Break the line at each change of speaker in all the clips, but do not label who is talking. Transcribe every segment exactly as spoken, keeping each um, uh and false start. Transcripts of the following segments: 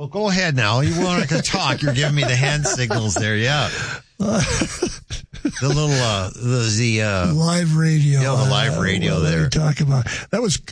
Well, go ahead now. You want to talk. You're giving me the hand signals there. Yeah. Uh, the little, uh, the, the uh,
live radio.
Yeah, the live radio uh, there.
Talk about that was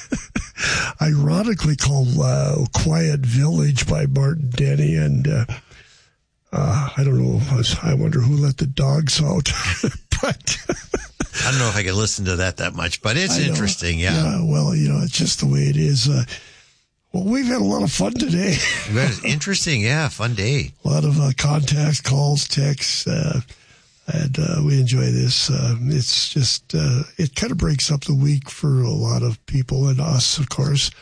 ironically called uh, Quiet Village by Martin Denny. And, uh, uh, I don't know. I wonder who let the dogs out, but
I don't know if I can listen to that that much, but it's interesting. Yeah.
yeah. Well, you know, it's just the way it is. Uh, Well, we've had a lot of fun today.
It's interesting, yeah, fun day.
A lot of uh, contacts, calls, texts, uh, and uh, we enjoy this. Uh, it's just, uh, it kind of breaks up the week for a lot of people and us, of course.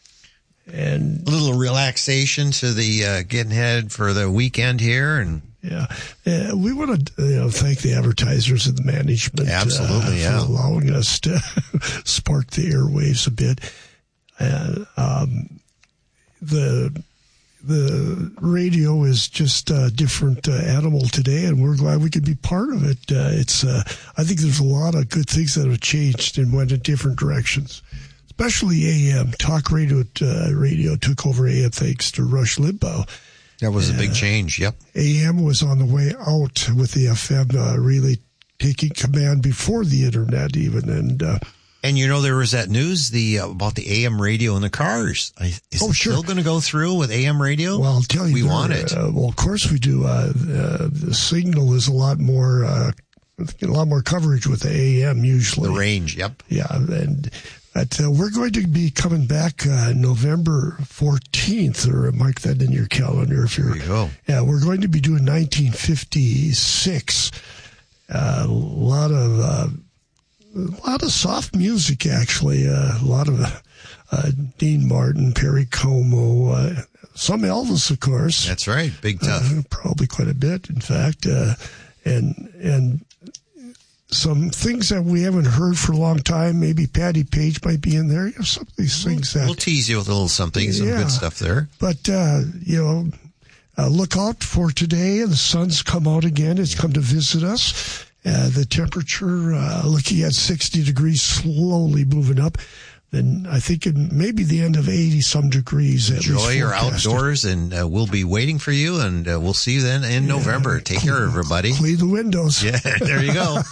And
a little relaxation to the uh, getting headed for the weekend here, and
yeah, uh, we want to you know thank the advertisers and the management,
absolutely,
uh,
yeah,
for allowing us to spark the airwaves a bit. And um, the the radio is just a different uh, animal today, and we're glad we could be part of it. Uh, it's uh, I think there's a lot of good things that have changed and went in different directions, especially A M. Talk radio uh, radio took over A M thanks to Rush Limbaugh.
That was
uh,
a big change, yep.
A M was on the way out with the F M uh, really taking command before the Internet even, and uh,
And you know, there was that news the uh, about the A M radio in the cars. Is
oh,
it
sure.
still going to go through with A M radio?
Well, I'll tell you.
We
there,
want it.
Uh, well, of course we do. Uh, uh, the signal is a lot more, uh, a lot more coverage with the A M usually.
The range, yep.
Yeah, and but, uh, we're going to be coming back uh, November fourteenth, or mark that in your calendar if you're.
There you go.
Yeah, we're going to be doing nineteen fifty-six. Uh, a lot of. Uh, A lot of soft music, actually. Uh, a lot of uh, Dean Martin, Perry Como, uh, some Elvis, of course.
That's right, Big Tough.
Uh, probably quite a bit, in fact, uh, and and some things that we haven't heard for a long time. Maybe Patty Page might be in there. You know, some of these things
we'll,
that
we'll tease you with a little something, some
yeah,
good stuff there.
But uh, you know, uh, look out for today. The sun's come out again. It's come to visit us. Uh, the temperature, uh, looking at sixty degrees, slowly moving up. Then I think it may be the end of eighty-some degrees.
Enjoy your outdoors, and uh, we'll be waiting for you, and uh, we'll see you then in yeah, November. Take
clean,
care, everybody.
Clean the windows.
Yeah, there you go.